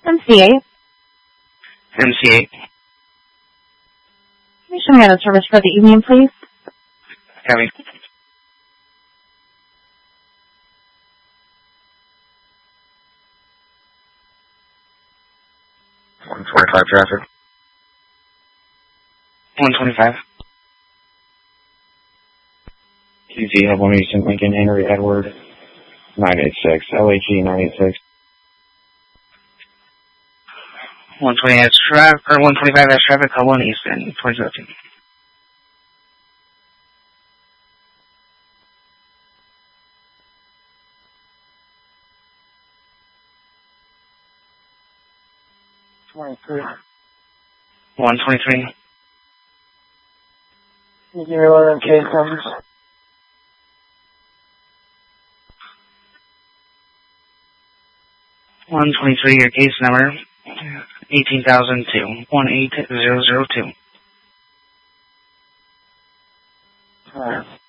MC8. MC8. Can you show me out of service for the evening, please? Copy. 125 traffic. 125. QT, Hub 1 Eastern Lincoln, Henry Edward, 986, LAG 986. 120 as traffic, or 125 as traffic, Hub 1 Eastern, 2017. $123. Can you give me one of them case numbers? $123, your case number, 18,002, 18002. Alright.